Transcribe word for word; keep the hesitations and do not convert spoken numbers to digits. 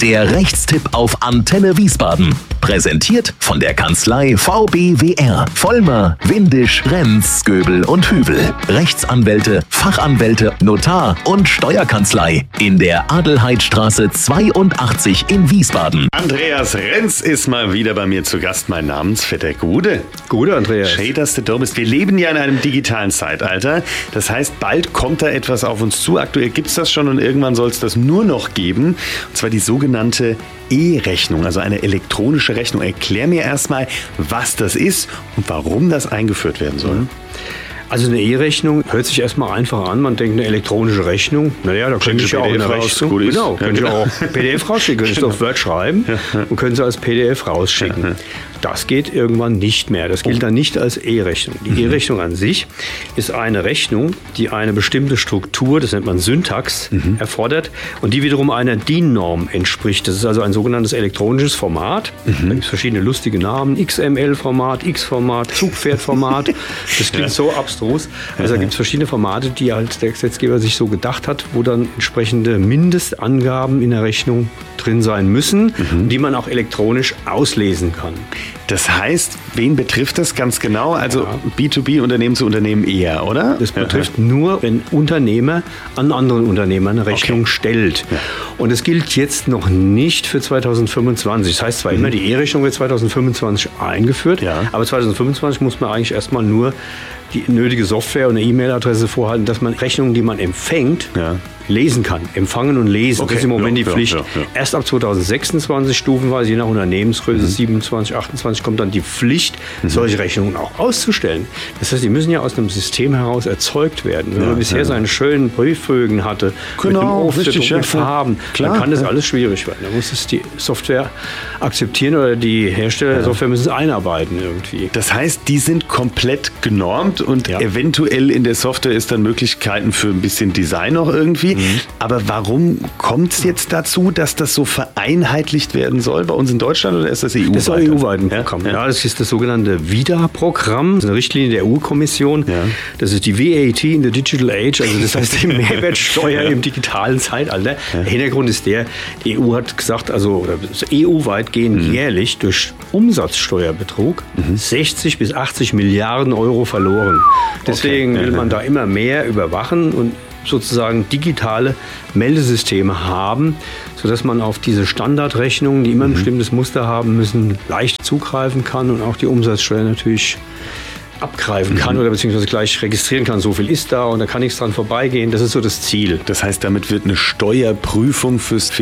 Der Rechtstipp auf Antenne Wiesbaden. Präsentiert von der Kanzlei V B W R. Vollmer, Windisch, Renz, Göbel und Hübel. Rechtsanwälte, Fachanwälte, Notar und Steuerkanzlei. In der Adelheidstraße zweiundachtzig in Wiesbaden. Andreas Renz ist mal wieder bei mir zu Gast. Mein Namensvetter. Gute. Gute, Andreas. Schön, dass du da bist. Wir leben ja in einem digitalen Zeitalter. Das heißt, bald kommt da etwas auf uns zu. Aktuell gibt es das schon und irgendwann soll es das nur noch geben. Und zwar die sogenannte E-Rechnung, also eine elektronische Rechnung. Erklär mir erstmal, was das ist und warum das eingeführt werden soll. Also eine E-Rechnung hört sich erstmal einfach an. Man denkt, eine elektronische Rechnung. Naja, da könnte ich ja auch eine Rechnung. Genau, ja, könnte ich genau. auch P D F rausschicken. Könnte ich auf Word schreiben und können sie als P D F rausschicken. Ja. Das geht irgendwann nicht mehr. Das gilt dann nicht als E-Rechnung. Die mhm. E-Rechnung an sich ist eine Rechnung, die eine bestimmte Struktur, das nennt man Syntax, mhm. erfordert und die wiederum einer D I N-Norm entspricht. Das ist also ein sogenanntes elektronisches Format. Mhm. Da gibt es verschiedene lustige Namen. X M L-Format, X-Format, Zugpferd-Format. Das klingt ja. so abstrus. Also da gibt es verschiedene Formate, die halt der Gesetzgeber sich so gedacht hat, wo dann entsprechende Mindestangaben in der Rechnung drin sein müssen, mhm. die man auch elektronisch auslesen kann. Das heißt, wen betrifft das ganz genau? Also ja. B zwei B, Unternehmen zu Unternehmen eher, oder? Das betrifft ja. nur, wenn Unternehmer an anderen Unternehmern eine Rechnung okay. stellt. Ja. Und es gilt jetzt noch nicht für zweitausendfünfundzwanzig. Das heißt zwar mhm. immer, die E-Rechnung wird zweitausendfünfundzwanzig eingeführt, ja. aber zweitausendfünfundzwanzig muss man eigentlich erstmal nur die nötige Software und eine E-Mail-Adresse vorhalten, dass man Rechnungen, die man empfängt, ja. lesen kann. Empfangen und lesen. Okay. Das ist im Moment ja, die Pflicht. Ja, ja, ja. Erst ab zweitausendsechsundzwanzig stufenweise, je nach Unternehmensgröße, mhm. siebenundzwanzig, achtundzwanzig, kommt dann die Pflicht, mhm. solche Rechnungen auch auszustellen. Das heißt, die müssen ja aus einem System heraus erzeugt werden. Wenn ja, man bisher ja. seine schönen Briefbögen hatte, genau, mit einem Aufdruck, mit Farben, Klar, dann kann das ja. alles schwierig werden. Da muss es die Software akzeptieren oder die Hersteller ja. der Software müssen es einarbeiten irgendwie. Das heißt, die sind komplett genormt und ja. eventuell in der Software ist dann Möglichkeiten für ein bisschen Design noch irgendwie. Mhm. Aber warum kommt es jetzt dazu, dass das so vereinheitlicht werden soll? Bei uns in Deutschland oder ist das E U-weit? Das ist ein E U-weit Programm. Ja? Ja, das ist das sogenannte ViDA-Programm. Das ist eine Richtlinie der E U-Kommission. Ja. Das ist die V A T in the Digital Age, also das heißt die Mehrwertsteuer ja. im digitalen Zeitalter. Ja. Der Hintergrund ist der, die E U hat gesagt, also E U-weit gehen mhm. jährlich durch Umsatzsteuerbetrug mhm. sechzig bis achtzig Milliarden Euro verloren. Deswegen okay. will man da immer mehr überwachen und sozusagen digitale Meldesysteme haben, sodass man auf diese Standardrechnungen, die immer ein bestimmtes Muster haben müssen, leicht zugreifen kann und auch die Umsatzsteuer natürlich abgreifen kann mhm. oder beziehungsweise gleich registrieren kann, so viel ist da und da kann nichts dran vorbeigehen. Das ist so das Ziel. Das heißt, damit wird eine Steuerprüfung fürs